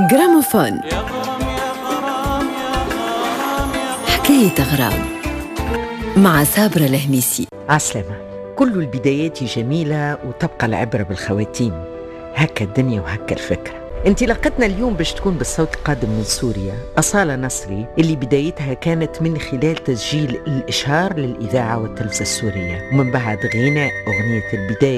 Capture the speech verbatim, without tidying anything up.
جراموفون، حكاية أغرام مع سابرة الهميسي. عسلامة. كل البدايات جميلة وتبقى العبرة بالخواتيم، هكا الدنيا وهكا الفكرة. انطلاقتنا اليوم باش تكون بالصوت القادم من سوريا، أصالة نصري، اللي بدايتها كانت من خلال تسجيل الإشهار للإذاعة والتلفزة السورية، ومن بعد غناء أغنية البداية